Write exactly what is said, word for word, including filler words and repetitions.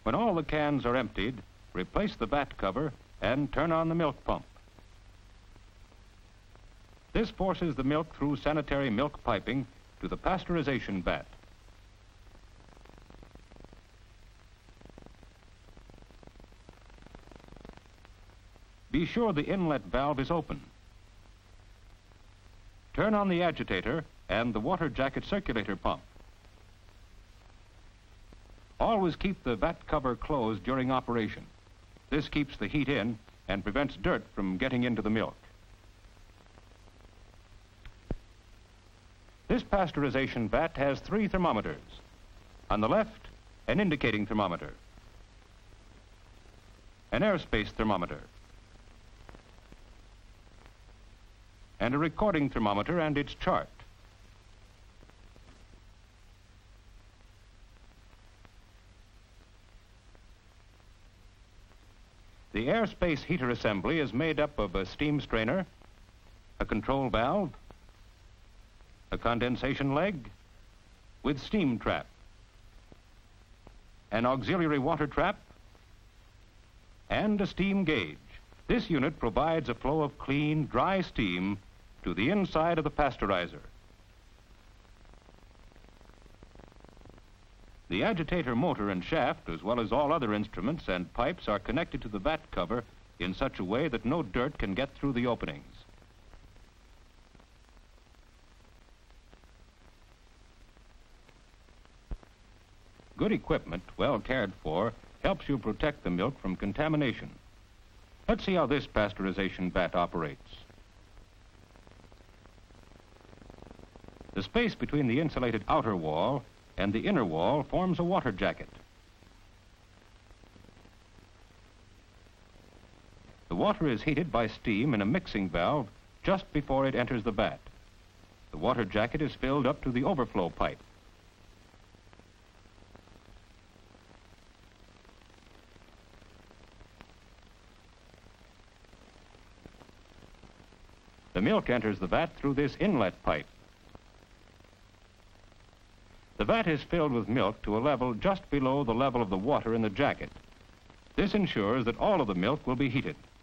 When all the cans are emptied, replace the vat cover and turn on the milk pump. This forces the milk through sanitary milk piping to the pasteurization vat. Be sure the inlet valve is open. Turn on the agitator and the water jacket circulator pump. Always keep the vat cover closed during operation. This keeps the heat in and prevents dirt from getting into the milk. This pasteurization vat has three thermometers. On the left, an indicating thermometer, an airspace thermometer, and a recording thermometer and its chart. The airspace heater assembly is made up of a steam strainer, a control valve, a condensation leg with steam trap, an auxiliary water trap, and a steam gauge. This unit provides a flow of clean, dry steam to the inside of the pasteurizer. The agitator motor and shaft, as well as all other instruments and pipes, are connected to the vat cover in such a way that no dirt can get through the openings. Good equipment, well cared for, helps you protect the milk from contamination. Let's see how this pasteurization vat operates. The space between the insulated outer wall and the inner wall forms a water jacket. The water is heated by steam in a mixing valve just before it enters the vat. The water jacket is filled up to the overflow pipe. The milk enters the vat through this inlet pipe. The vat is filled with milk to a level just below the level of the water in the jacket. This ensures that all of the milk will be heated.